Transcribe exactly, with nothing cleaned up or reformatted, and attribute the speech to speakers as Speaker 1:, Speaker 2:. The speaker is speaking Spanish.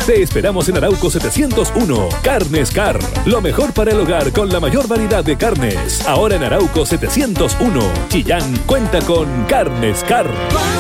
Speaker 1: Te esperamos en Arauco setecientos uno. Carnes Car, lo mejor para el hogar con la mayor variedad de carnes. Ahora en Arauco setecientos uno. Chillán cuenta con Carnes Car.